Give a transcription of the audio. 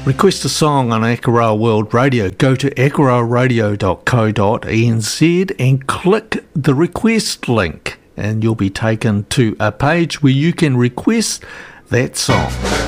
Request a song on Akaroa World Radio. Go to akaroaradio.co.nz and click the request link, and you'll be taken to a page where you can request that song.